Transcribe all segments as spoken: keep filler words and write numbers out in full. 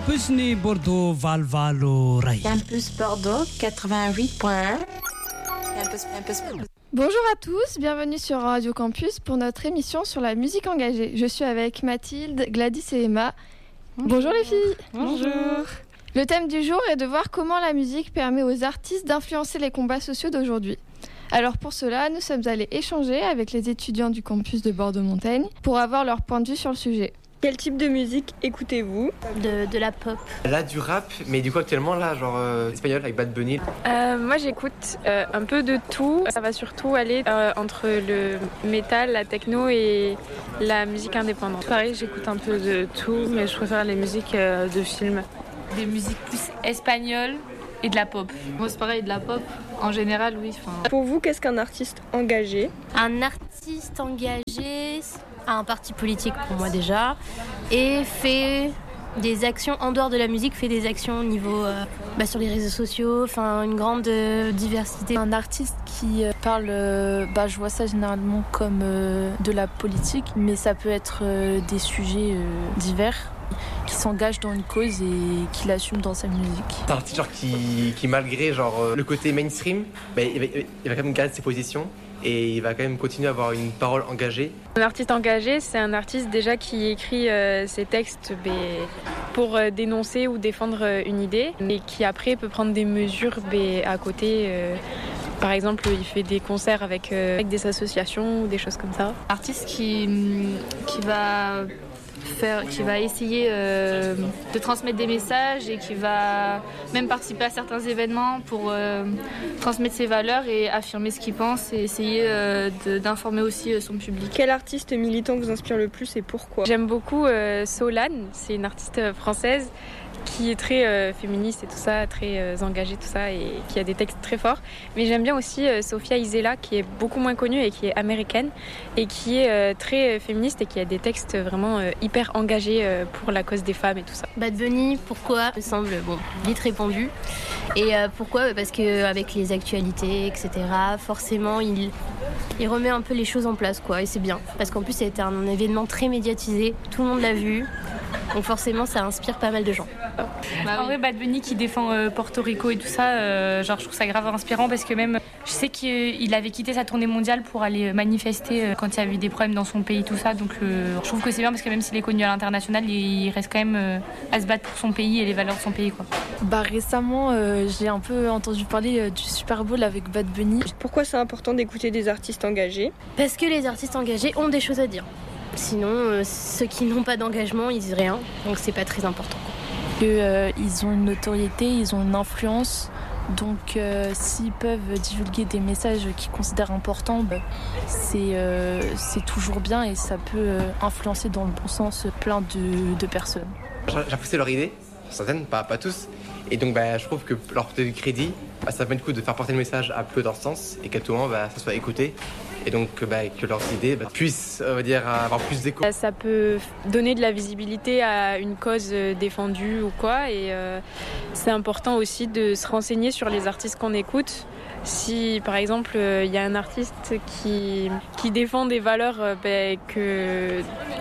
Campus ni Bordeaux Valvalo Rai. Campus Bordeaux quatre-vingt-huit point un. Campus, campus. Bonjour à tous, bienvenue sur Radio Campus pour notre émission sur la musique engagée. Je suis avec Mathilde, Gladys et Emma. Bonjour, Bonjour les filles. Bonjour. Le thème du jour est de voir comment la musique permet aux artistes d'influencer les combats sociaux d'aujourd'hui. Alors pour cela, nous sommes allés échanger avec les étudiants du campus de Bordeaux-Montaigne pour avoir leur point de vue sur le sujet. Quel type de musique écoutez-vous ? de, de la pop. Là, du rap, mais du coup, actuellement, là, genre euh, espagnol avec Bad Bunny. euh, Moi, j'écoute euh, un peu de tout. Ça va surtout aller euh, entre le métal, la techno et la musique indépendante. Pareil, j'écoute un peu de tout, mais je préfère les musiques euh, de films. Des musiques plus espagnoles et de la pop. Moi, c'est pareil, de la pop. En général, oui. Pour vous, qu'est-ce qu'un artiste engagé ? Un artiste engagé a un parti politique pour moi déjà et fait des actions en dehors de la musique, fait des actions au niveau euh, bah, sur les réseaux sociaux, enfin une grande euh, diversité. Un artiste qui euh, parle, euh, bah, je vois ça généralement comme euh, de la politique, mais ça peut être euh, des sujets euh, divers, qui s'engage dans une cause et qui l'assume dans sa musique. C'est un artiste genre, qui, qui, malgré genre, euh, le côté mainstream, bah, il, va, il va quand même garder ses positions et il va quand même continuer à avoir une parole engagée. Un artiste engagé, c'est un artiste déjà qui écrit euh, ses textes bah, pour euh, dénoncer ou défendre euh, une idée, mais qui après peut prendre des mesures bah, à côté. Euh, par exemple, il fait des concerts avec, euh, avec des associations ou des choses comme ça. Artiste qui, qui va... Faire, qui va essayer euh, de transmettre des messages et qui va même participer à certains événements pour euh, transmettre ses valeurs et affirmer ce qu'il pense et essayer euh, de, d'informer aussi euh, son public. Quel artiste militant vous inspire le plus et pourquoi ? J'aime beaucoup euh, Solane, c'est une artiste française qui est très euh, féministe et tout ça, très euh, engagée, tout ça, et qui a des textes très forts. Mais j'aime bien aussi euh, Sofia Isela, qui est beaucoup moins connue et qui est américaine, et qui est euh, très féministe et qui a des textes vraiment euh, hyper engagés euh, pour la cause des femmes et tout ça. Bad Bunny, pourquoi ? Me semble bon, vite répondu. Et euh, pourquoi ? Parce qu'avec les actualités, et cetera, forcément, il, il remet un peu les choses en place, quoi, et c'est bien. Parce qu'en plus, ça a été un événement très médiatisé, tout le monde l'a vu. Donc forcément, ça inspire pas mal de gens. Bah oui. En vrai, Bad Bunny qui défend euh, Porto Rico et tout ça, euh, genre, je trouve ça grave inspirant parce que même, je sais qu'il avait quitté sa tournée mondiale pour aller manifester euh, quand il y avait des problèmes dans son pays, tout ça. Donc euh, je trouve que c'est bien parce que même s'il est connu à l'international, il reste quand même euh, à se battre pour son pays et les valeurs de son pays, quoi. Bah récemment, euh, j'ai un peu entendu parler euh, du Super Bowl avec Bad Bunny. Pourquoi c'est important d'écouter des artistes engagés ? Parce que les artistes engagés ont des choses à dire. Sinon, euh, ceux qui n'ont pas d'engagement, ils disent rien, donc c'est pas très important. Que, euh, ils ont une notoriété, ils ont une influence, donc euh, s'ils peuvent divulguer des messages qu'ils considèrent importants, bah, c'est, euh, c'est toujours bien et ça peut euh, influencer dans le bon sens plein de, de personnes. J'ai poussé leur idée, certaines, pas, pas tous, et donc bah, je trouve que leur porter du crédit, bah, ça permet du coup de faire porter le message à plus d'un sens et qu'à tout moment bah, ça soit écouté. Et donc bah, que leurs idées bah, puissent on va dire, avoir plus d'écho. Ça peut donner de la visibilité à une cause défendue ou quoi. Et euh, c'est important aussi de se renseigner sur les artistes qu'on écoute. Si par exemple il euh, y a un artiste qui, qui défend des valeurs euh, bah, que,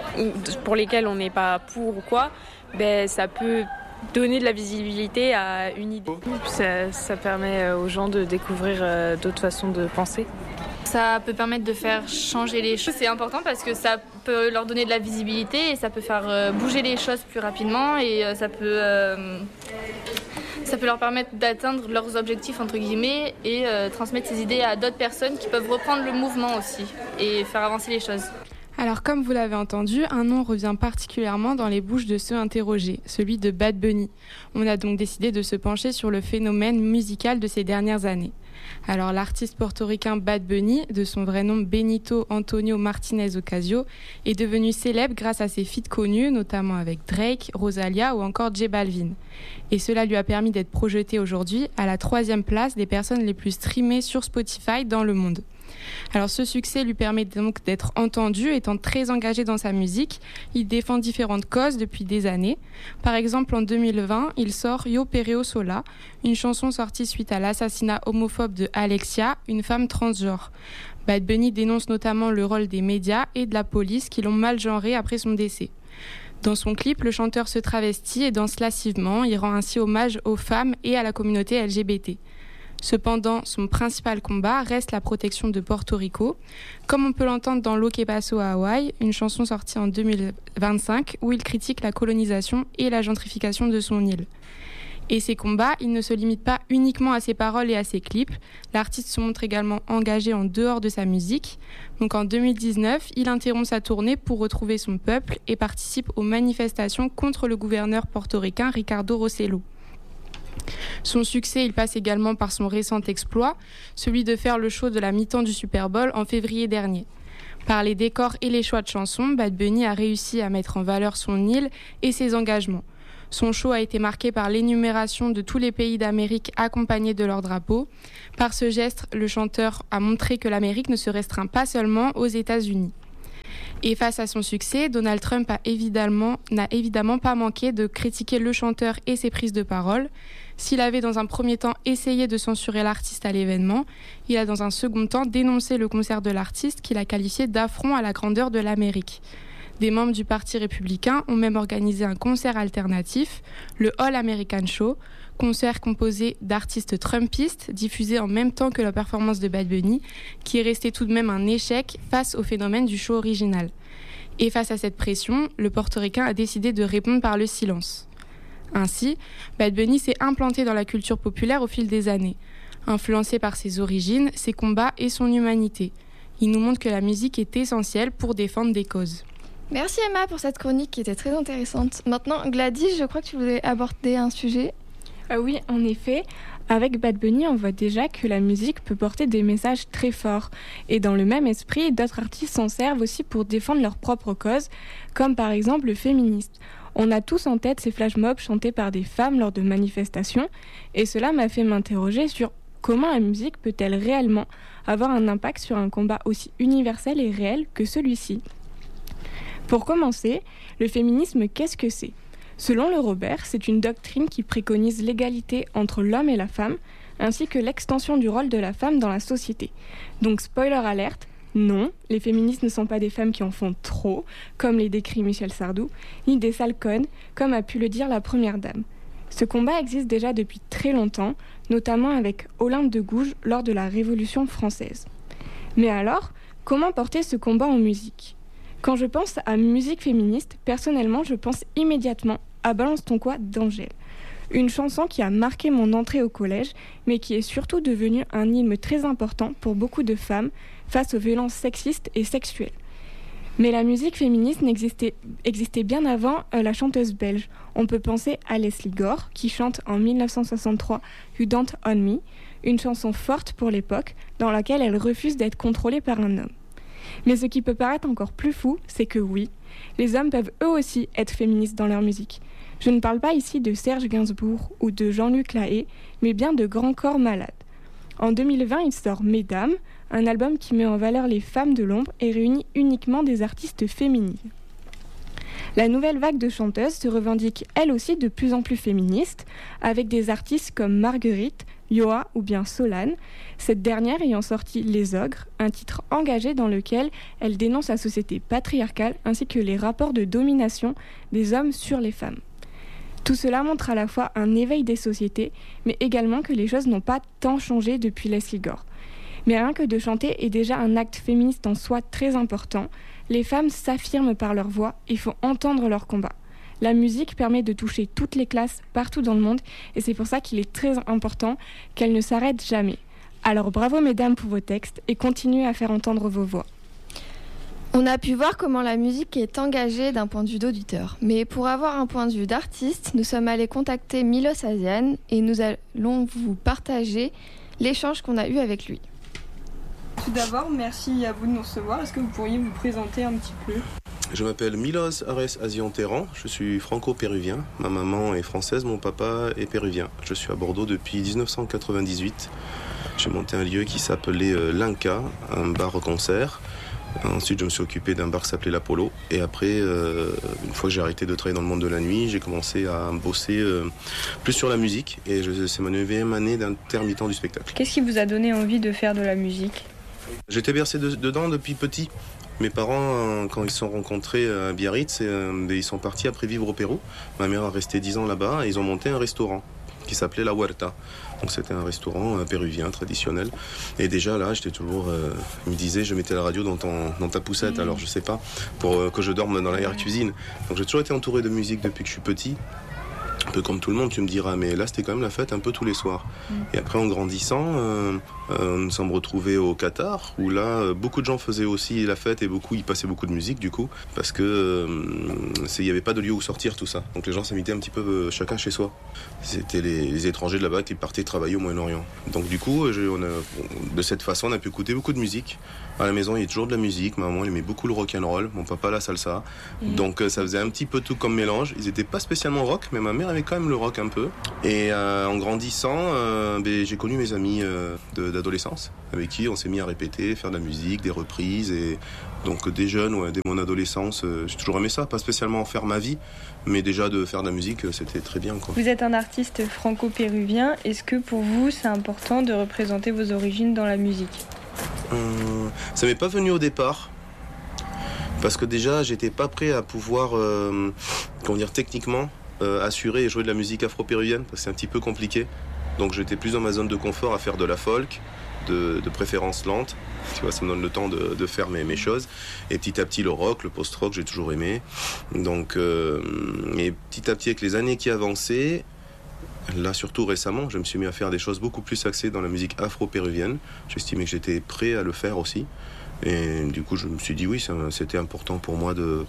pour lesquelles on n'est pas pour ou quoi, bah, ça peut donner de la visibilité à une idée. Ça, ça permet aux gens de découvrir euh, d'autres façons de penser. Ça peut permettre de faire changer les choses. C'est important parce que ça peut leur donner de la visibilité et ça peut faire bouger les choses plus rapidement et ça peut, euh, ça peut leur permettre d'atteindre leurs objectifs entre guillemets et euh, transmettre ces idées à d'autres personnes qui peuvent reprendre le mouvement aussi et faire avancer les choses. Alors comme vous l'avez entendu, un nom revient particulièrement dans les bouches de ceux interrogés, celui de Bad Bunny. On a donc décidé de se pencher sur le phénomène musical de ces dernières années. Alors l'artiste portoricain Bad Bunny, de son vrai nom Benito Antonio Martinez Ocasio, est devenu célèbre grâce à ses feats connus, notamment avec Drake, Rosalia ou encore J Balvin. Et cela lui a permis d'être projeté aujourd'hui à la troisième place des personnes les plus streamées sur Spotify dans le monde. Alors ce succès lui permet donc d'être entendu, étant très engagé dans sa musique. Il défend différentes causes depuis des années. Par exemple, en deux mille vingt, il sort Yo Perreo Sola, une chanson sortie suite à l'assassinat homophobe de Alexia, une femme transgenre. Bad Bunny dénonce notamment le rôle des médias et de la police qui l'ont mal genré après son décès. Dans son clip, le chanteur se travestit et danse lascivement. Il rend ainsi hommage aux femmes et à la communauté L G B T. Cependant, son principal combat reste la protection de Porto Rico, comme on peut l'entendre dans Lo que paso à Hawaï, une chanson sortie en deux mille vingt-cinq où il critique la colonisation et la gentrification de son île. Et ses combats, ils ne se limitent pas uniquement à ses paroles et à ses clips. L'artiste se montre également engagé en dehors de sa musique. Donc en deux mille dix-neuf, il interrompt sa tournée pour retrouver son peuple et participe aux manifestations contre le gouverneur portoricain Ricardo Rossello. Son succès, il passe également par son récent exploit, celui de faire le show de la mi-temps du Super Bowl en février dernier. Par les décors et les choix de chansons, Bad Bunny a réussi à mettre en valeur son île et ses engagements. Son show a été marqué par l'énumération de tous les pays d'Amérique accompagnés de leurs drapeaux. Par ce geste, le chanteur a montré que l'Amérique ne se restreint pas seulement aux États-Unis. Et face à son succès, Donald Trump a évidemment, n'a évidemment pas manqué de critiquer le chanteur et ses prises de parole. S'il avait dans un premier temps essayé de censurer l'artiste à l'événement, il a dans un second temps dénoncé le concert de l'artiste qu'il a qualifié d'affront à la grandeur de l'Amérique. Des membres du Parti républicain ont même organisé un concert alternatif, le All American Show, concert composé d'artistes trumpistes, diffusé en même temps que la performance de Bad Bunny, qui est resté tout de même un échec face au phénomène du show original. Et face à cette pression, le Portoricain a décidé de répondre par le silence. Ainsi, Bad Bunny s'est implanté dans la culture populaire au fil des années, influencé par ses origines, ses combats et son humanité. Il nous montre que la musique est essentielle pour défendre des causes. Merci Emma pour cette chronique qui était très intéressante. Maintenant, Gladys, je crois que tu voulais aborder un sujet. Ah oui, en effet, avec Bad Bunny, on voit déjà que la musique peut porter des messages très forts. Et dans le même esprit, d'autres artistes s'en servent aussi pour défendre leur propre cause, comme par exemple le féministe. On a tous en tête ces flash mobs chantés par des femmes lors de manifestations, et cela m'a fait m'interroger sur comment la musique peut-elle réellement avoir un impact sur un combat aussi universel et réel que celui-ci. Pour commencer, le féminisme, qu'est-ce que c'est ? Selon le Robert, c'est une doctrine qui préconise l'égalité entre l'homme et la femme, ainsi que l'extension du rôle de la femme dans la société. Donc, spoiler alerte, non, les féministes ne sont pas des femmes qui en font trop, comme les décrit Michel Sardou, ni des sales connes, comme a pu le dire la première dame. Ce combat existe déjà depuis très longtemps, notamment avec Olympe de Gouges lors de la Révolution française. Mais alors, comment porter ce combat en musique ? Quand je pense à musique féministe, personnellement, je pense immédiatement à Balance ton quoi d'Angèle. Une chanson qui a marqué mon entrée au collège, mais qui est surtout devenue un hymne très important pour beaucoup de femmes face aux violences sexistes et sexuelles. Mais la musique féministe n'existait, existait bien avant euh, la chanteuse belge. On peut penser à Leslie Gore, qui chante en dix-neuf cent soixante-trois « You Don't Own Me », une chanson forte pour l'époque, dans laquelle elle refuse d'être contrôlée par un homme. Mais ce qui peut paraître encore plus fou, c'est que oui, les hommes peuvent eux aussi être féministes dans leur musique. Je ne parle pas ici de Serge Gainsbourg ou de Jean-Luc Lahaye, mais bien de Grand Corps Malade. En deux mille vingt, il sort Mesdames, un album qui met en valeur les femmes de l'ombre et réunit uniquement des artistes féminines. La nouvelle vague de chanteuses se revendique elle aussi de plus en plus féministe, avec des artistes comme Marguerite, Yoa ou bien Solane, cette dernière ayant sorti Les Ogres, un titre engagé dans lequel elle dénonce la société patriarcale ainsi que les rapports de domination des hommes sur les femmes. Tout cela montre à la fois un éveil des sociétés, mais également que les choses n'ont pas tant changé depuis Leslie Gore. Mais rien que de chanter est déjà un acte féministe en soi très important. Les femmes s'affirment par leur voix et font entendre leur combat. La musique permet de toucher toutes les classes partout dans le monde et c'est pour ça qu'il est très important qu'elle ne s'arrête jamais. Alors bravo mesdames pour vos textes et continuez à faire entendre vos voix. On a pu voir comment la musique est engagée d'un point de vue d'auditeur. Mais pour avoir un point de vue d'artiste, nous sommes allés contacter Milos Asian et nous allons vous partager l'échange qu'on a eu avec lui. Tout d'abord, merci à vous de nous recevoir. Est-ce que vous pourriez vous présenter un petit peu ? Je m'appelle Milos Ares Asian-Terran, je suis franco-péruvien. Ma maman est française, mon papa est péruvien. Je suis à Bordeaux depuis dix-neuf cent quatre-vingt-dix-huit. J'ai monté un lieu qui s'appelait euh, l'Inca, un bar-concert. Ensuite, je me suis occupé d'un bar qui s'appelait l'Apollo. Et après, euh, une fois que j'ai arrêté de travailler dans le monde de la nuit, j'ai commencé à bosser euh, plus sur la musique. Et je, c'est ma neuvième année d'intermittent du spectacle. Qu'est-ce qui vous a donné envie de faire de la musique ? J'étais bercé de, dedans depuis petit. Mes parents, quand ils se sont rencontrés à Biarritz, ils sont partis après vivre au Pérou. Ma mère a resté dix ans là-bas et ils ont monté un restaurant qui s'appelait La Huerta. Donc c'était un restaurant péruvien traditionnel. Et déjà là, j'étais toujours... Euh, il me disait, je mettais la radio dans, ton, dans ta poussette, mmh. alors je sais pas, pour euh, que je dorme dans l'arrière-cuisine. Donc j'ai toujours été entouré de musique depuis que je suis petit. Un peu comme tout le monde, tu me diras, mais là c'était quand même la fête un peu tous les soirs. Mmh. Et après en grandissant, euh, euh, nous sommes retrouvés au Qatar, où là euh, beaucoup de gens faisaient aussi la fête et beaucoup, ils passaient beaucoup de musique du coup, parce que euh, il n'y avait pas de lieu où sortir tout ça. Donc les gens s'invitaient un petit peu euh, chacun chez soi. C'était les, les étrangers de là-bas qui partaient travailler au Moyen-Orient. Donc du coup, je, on a, de cette façon, on a pu écouter beaucoup de musique. À la maison, il y a toujours de la musique. Ma maman elle aimait beaucoup le rock'n'roll, mon papa la salsa. Mmh. Donc euh, ça faisait un petit peu tout comme mélange. Ils n'étaient pas spécialement rock, mais ma mère avait quand même le rock un peu. Et euh, en grandissant, euh, ben, j'ai connu mes amis euh, de, d'adolescence, avec qui on s'est mis à répéter, faire de la musique, des reprises. Et donc dès jeune, ouais, dès mon adolescence, euh, j'ai toujours aimé ça. Pas spécialement en faire ma vie, mais déjà de faire de la musique, c'était très bien, quoi. Vous êtes un artiste franco-péruvien. Est-ce que pour vous, c'est important de représenter vos origines dans la musique ? Hum, ça m'est pas venu au départ parce que déjà j'étais pas prêt à pouvoir euh, comment dire techniquement euh, assurer et jouer de la musique afro-péruvienne parce que c'est un petit peu compliqué, donc j'étais plus dans ma zone de confort à faire de la folk de, de préférence lente, tu vois, ça me donne le temps de, de faire mes, mes choses, et petit à petit le rock, le post-rock j'ai toujours aimé, donc euh, et petit à petit avec les années qui avançaient, là, surtout récemment, je me suis mis à faire des choses beaucoup plus axées dans la musique afro-péruvienne. J'estimais que j'étais prêt à le faire aussi. Et du coup, je me suis dit oui, ça, c'était important pour moi de,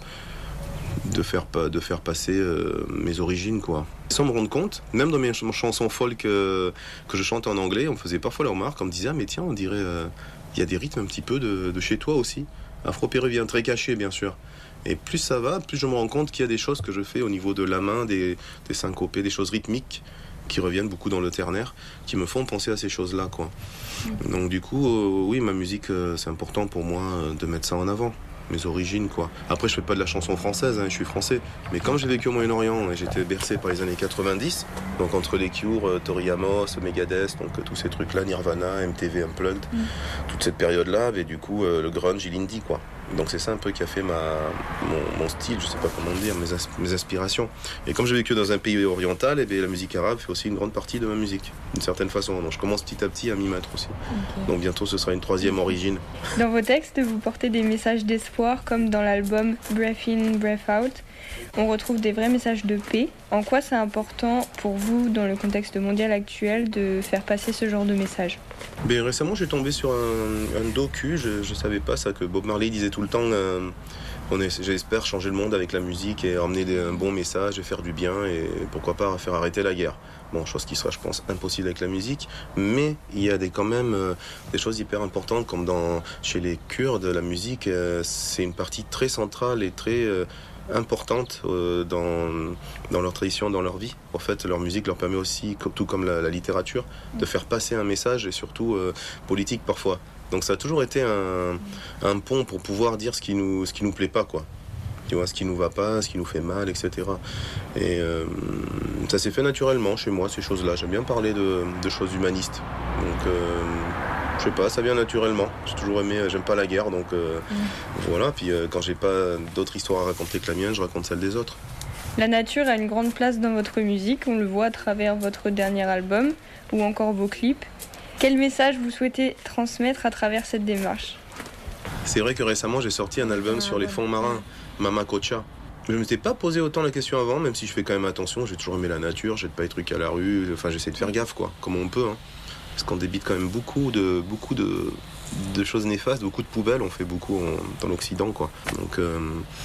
de, faire, de faire passer euh, mes origines, quoi. Sans me rendre compte, même dans mes ch- chansons folk euh, que je chante en anglais, on me faisait parfois la remarque, on me disait « Ah mais tiens, on dirait, il euh, y a des rythmes un petit peu de, de chez toi aussi. » Afro-péruvien, très caché, bien sûr. Et plus ça va, plus je me rends compte qu'il y a des choses que je fais au niveau de la main, des, des syncopés, des choses rythmiques qui reviennent beaucoup dans le ternaire, qui me font penser à ces choses-là, quoi. Mmh. Donc du coup, euh, oui, ma musique, euh, c'est important pour moi euh, de mettre ça en avant, mes origines, quoi. Après, je fais pas de la chanson française, hein, je suis français, mais comme j'ai vécu au Moyen-Orient et j'étais bercé par les années quatre-vingt-dix, donc entre les Cure, euh, Tori Amos, Megadeth, donc euh, tous ces trucs-là, Nirvana, M T V Unplugged, mmh. toute cette période-là, et du coup, euh, le grunge et l'indie, quoi. Donc c'est ça un peu qui a fait ma, mon, mon style, je sais pas comment dire, mes, as, mes aspirations. Et comme j'ai vécu dans un pays oriental, et bien la musique arabe fait aussi une grande partie de ma musique, d'une certaine façon. Donc je commence petit à petit à m'y mettre aussi. Okay. Donc bientôt ce sera une troisième origine. Dans vos textes, vous portez des messages d'espoir, comme dans l'album Breath In, Breath Out. On retrouve des vrais messages de paix. En quoi c'est important pour vous, dans le contexte mondial actuel, de faire passer ce genre de message ? Ben, récemment, j'ai tombé sur un, un docu, je ne savais pas ça, que Bob Marley disait tout le temps euh, on est, j'espère changer le monde avec la musique et emmener des, un bon message et faire du bien et pourquoi pas faire arrêter la guerre. Bon, chose qui sera, je pense, impossible avec la musique, mais il y a des, quand même euh, des choses hyper importantes, comme dans, chez les Kurdes, la musique, euh, c'est une partie très centrale et très... Euh, importante euh, dans, dans leur tradition, dans leur vie. En fait, leur musique leur permet aussi, tout comme la, la littérature, de faire passer un message et surtout euh, politique parfois. Donc ça a toujours été un, un pont pour pouvoir dire ce qui nous, ce qui nous plaît pas, quoi. Tu vois, ce qui nous va pas, ce qui nous fait mal, et cetera. Et euh, ça s'est fait naturellement chez moi, ces choses-là. J'aime bien parler de, de choses humanistes. Donc... Euh, je sais pas, ça vient naturellement. J'ai toujours aimé, j'aime pas la guerre, donc euh, mmh. voilà. Puis euh, quand j'ai pas d'autres histoires à raconter que la mienne, je raconte celle des autres. La nature a une grande place dans votre musique, on le voit à travers votre dernier album ou encore vos clips. Quel message vous souhaitez transmettre à travers cette démarche ? C'est vrai que récemment j'ai sorti un album ah, sur les fonds marins, Mamacocha. Je ne m'étais pas posé autant la question avant, même si je fais quand même attention. J'ai toujours aimé la nature, j'ai pas les trucs à la rue. Enfin, j'essaie de faire gaffe, quoi, comme on peut, hein. Parce qu'on débite quand même beaucoup de, beaucoup de, de choses néfastes, beaucoup de poubelles, on fait beaucoup en, dans l'Occident, quoi. Donc, euh,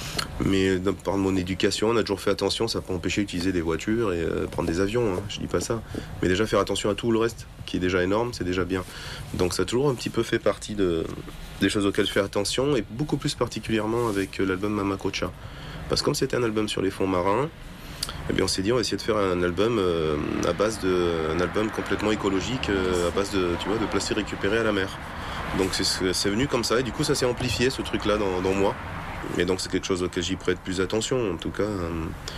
mais par mon éducation, on a toujours fait attention, ça peut empêcher d'utiliser des voitures et euh, prendre des avions, hein, je dis pas ça. Mais déjà faire attention à tout le reste, qui est déjà énorme, c'est déjà bien. Donc ça a toujours un petit peu fait partie de, des choses auxquelles je fais attention, et beaucoup plus particulièrement avec l'album Mamacocha. Parce que comme c'était un album sur les fonds marins, eh bien on s'est dit on va essayer de faire un album euh, à base de un album complètement écologique euh, à base de tu vois de plastique récupéré à la mer. Donc c'est, c'est venu comme ça et du coup ça s'est amplifié ce truc là dans, dans moi. Et donc c'est quelque chose auquel j'y prête plus attention en tout cas. Euh,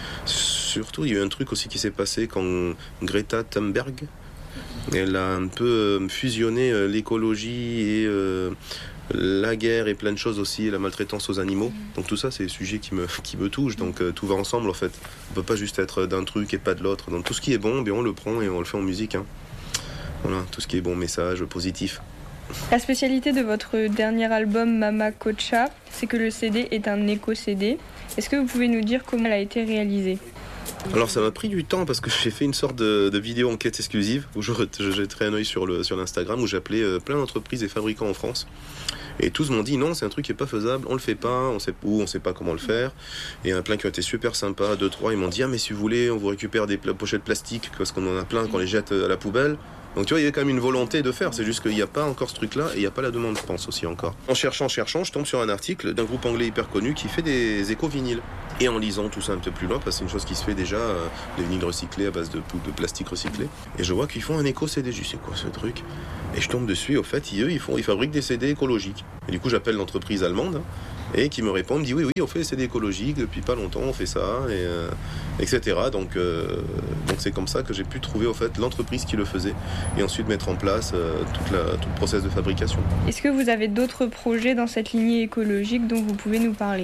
surtout il y a eu un truc aussi qui s'est passé quand Greta Thunberg, elle a un peu fusionné l'écologie et euh, la guerre et plein de choses aussi, la maltraitance aux animaux. Donc tout ça, c'est des sujets qui me, qui me touchent. Donc euh, tout va ensemble en fait. On peut pas juste être d'un truc et pas de l'autre. Donc tout ce qui est bon, bien, on le prend et on le fait en musique. Hein. Voilà, tout ce qui est bon message, positif. La spécialité de votre dernier album Mama Kocha, c'est que le C D est un éco-C D. Est-ce que vous pouvez nous dire comment elle a été réalisée ? Alors ça m'a pris du temps parce que j'ai fait une sorte de, de vidéo enquête exclusive où je, je jetterai un œil sur, le, sur l'Instagram où j'appelais euh, plein d'entreprises et fabricants en France. Et tous m'ont dit non, c'est un truc qui n'est pas faisable, on le fait pas, on sait où, on sait pas comment le faire. Et il y en a plein qui ont été super sympas, deux, trois, ils m'ont dit ah mais si vous voulez, on vous récupère des pochettes plastiques parce qu'on en a plein qu'on les jette à la poubelle. Donc tu vois, il y a quand même une volonté de faire, c'est juste qu'il n'y a pas encore ce truc-là et il n'y a pas la demande, je pense aussi encore. En cherchant, cherchant, je tombe sur un article d'un groupe anglais hyper connu qui fait des éco-vinyles. Et en lisant tout ça un peu plus loin, parce que c'est une chose qui se fait déjà, euh, les vinyles recyclés à base de, de plastique recyclé. Et je vois qu'ils font un éco-C D, je dis c'est quoi ce truc ? Et je tombe dessus, au fait, eux, ils, font, ils fabriquent des C D écologiques. Et du coup, j'appelle l'entreprise allemande, et qui me répond, me dit oui, oui, on fait des C D écologiques, depuis pas longtemps, on fait ça, et, euh, et cetera. Donc, euh, donc c'est comme ça que j'ai pu trouver, au fait, l'entreprise qui le faisait, et ensuite mettre en place euh, toute la, tout le process de fabrication. Est-ce que vous avez d'autres projets dans cette lignée écologique dont vous pouvez nous parler ?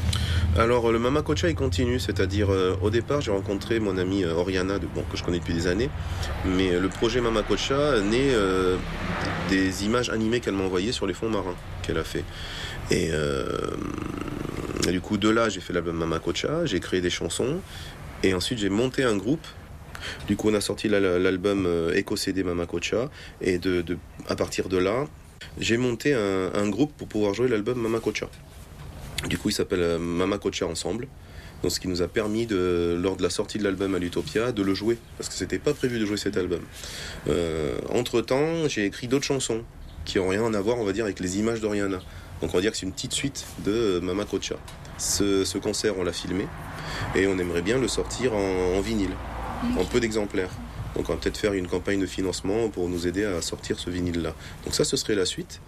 Alors le Mama Kocha il continue, c'est-à-dire euh, au départ j'ai rencontré mon amie euh, Oriana, de, bon, que je connais depuis des années, mais euh, le projet Mama Kocha naît euh, des images animées qu'elle m'a envoyées sur les fonds marins qu'elle a fait. Et, euh, et du coup de là j'ai fait l'album Mama Kocha, j'ai créé des chansons et ensuite j'ai monté un groupe. Du coup on a sorti la, la, l'album euh, Eco-C D Mama Kocha et de, de, à partir de là j'ai monté un, un groupe pour pouvoir jouer l'album Mama Kocha. Du coup, il s'appelle Mama Kocha Ensemble. Donc, ce qui nous a permis, de, lors de la sortie de l'album à l'Utopia, de le jouer. Parce que c'était pas prévu de jouer cet album. Euh, entre-temps, j'ai écrit d'autres chansons qui n'ont rien à voir, on va dire, avec les images d'Oriana. Donc, on va dire que c'est une petite suite de Mama Kocha. Ce, ce concert, on l'a filmé. Et on aimerait bien le sortir en, en vinyle, en peu d'exemplaires. Donc, on va peut-être faire une campagne de financement pour nous aider à sortir ce vinyle-là. Donc, ça, ce serait la suite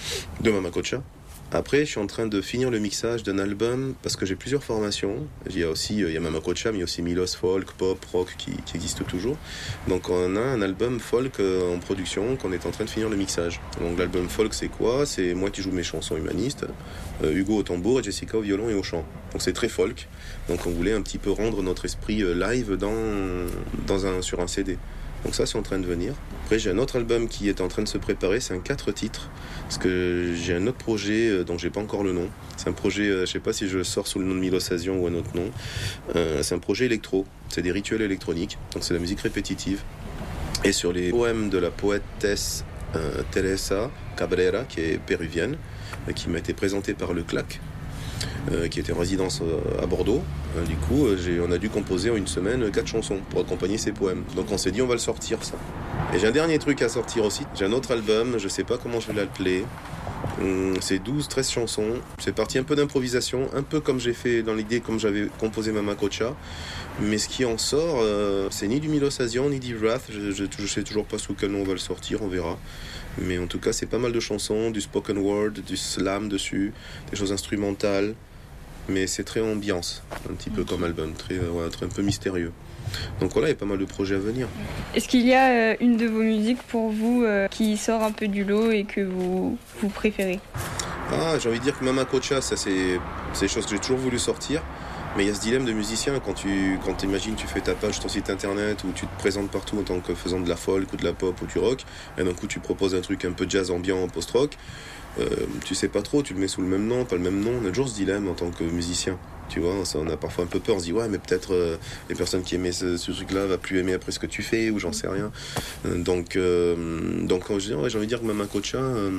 de Mama Kocha. Après, je suis en train de finir le mixage d'un album parce que j'ai plusieurs formations. Il y a aussi, il y a Mama Kocha, mais il y a aussi Milos, folk, pop, rock qui, qui existent toujours. Donc on a un album folk en production qu'on est en train de finir le mixage. Donc l'album folk, c'est quoi ? C'est moi qui joue mes chansons humanistes, euh, Hugo au tambour et Jessica au violon et au chant. Donc c'est très folk. Donc on voulait un petit peu rendre notre esprit live dans, dans un, sur un C D. Donc ça, c'est en train de venir. Après, j'ai un autre album qui est en train de se préparer. C'est un quatre titres. Parce que j'ai un autre projet dont j'ai pas encore le nom. C'est un projet, je sais pas si je sors sous le nom de Milos Asian ou un autre nom. Euh, c'est un projet électro. C'est des rituels électroniques. Donc c'est la musique répétitive. Et sur les poèmes de la poétesse euh, Teresa Cabrera, qui est péruvienne, qui m'a été présentée par le C L A C. Euh, qui était en résidence euh, à Bordeaux. Euh, du coup, euh, j'ai, on a dû composer en une semaine quatre chansons pour accompagner ces poèmes. Donc on s'est dit on va le sortir ça. Et j'ai un dernier truc à sortir aussi. J'ai un autre album, je sais pas comment je vais l'appeler. Hum, c'est douze treize chansons. C'est parti un peu d'improvisation, un peu comme j'ai fait dans l'idée, comme j'avais composé Mama Kocha. Mais ce qui en sort, euh, c'est ni du Milos Asian, ni du Wrath. Je, je, je sais toujours pas sous quel nom on va le sortir, on verra. Mais en tout cas, c'est pas mal de chansons, du spoken word, du slam dessus, des choses instrumentales. Mais c'est très ambiance, un petit peu comme album, très, ouais, très un peu mystérieux. Donc voilà, il y a pas mal de projets à venir. Est-ce qu'il y a euh, une de vos musiques pour vous euh, qui sort un peu du lot et que vous, vous préférez ? Ah, j'ai envie de dire que Mama Kocha, ça c'est, c'est des choses que j'ai toujours voulu sortir. Mais il y a ce dilemme de musicien quand tu quand t'imagines, tu fais ta page sur ton site internet où tu te présentes partout en tant que faisant de la folk ou de la pop ou du rock, et d'un coup tu proposes un truc un peu jazz ambiant, post-rock, euh, tu sais pas trop, tu le mets sous le même nom, pas le même nom, on a toujours ce dilemme en tant que musicien. Tu vois, ça, on a parfois un peu peur, on se dit ouais mais peut-être euh, les personnes qui aimaient ce, ce truc-là va plus aimer après ce que tu fais ou j'en sais rien. Euh, donc euh, donc quand je dis, ouais, j'ai envie de dire que Mama Kocha, euh,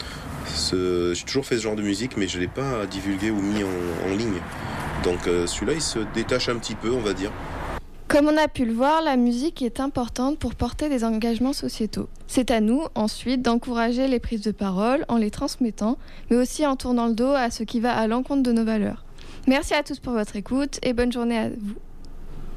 ce, j'ai toujours fait ce genre de musique mais je l'ai pas divulgué ou mis en, en ligne. Donc euh, celui-là il se détache un petit peu, on va dire. Comme on a pu le voir, la musique est importante pour porter des engagements sociétaux. C'est à nous, ensuite, d'encourager les prises de parole en les transmettant, mais aussi en tournant le dos à ce qui va à l'encontre de nos valeurs. Merci à tous pour votre écoute et bonne journée à vous.